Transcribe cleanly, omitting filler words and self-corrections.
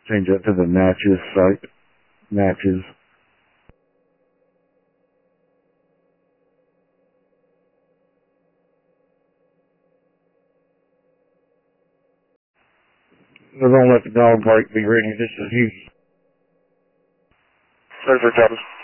Change that to the Natchez site. Natchez. So don't let the dog break be ready. This is you. Center for Travis.